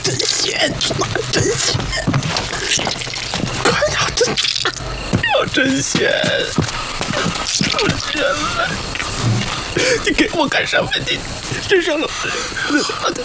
真鲜，真鲜！快点，要真鲜！出血了！你给我干什么？你身上老